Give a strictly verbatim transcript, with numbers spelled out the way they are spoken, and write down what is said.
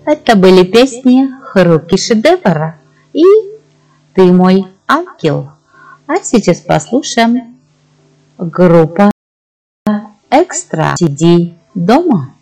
Это были песни «Руки шедевра» и «Ты мой ангел». А сейчас послушаем группа «Экстра». Сиди дома.